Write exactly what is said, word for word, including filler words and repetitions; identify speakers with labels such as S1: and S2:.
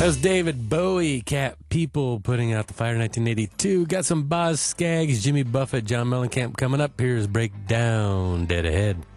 S1: was David Bowie, Cat People, putting out the fire in nineteen eighty-two. Got some Boz Scaggs, Jimmy Buffett, John Mellencamp coming up. Here's Breakdown, Dead Ahead.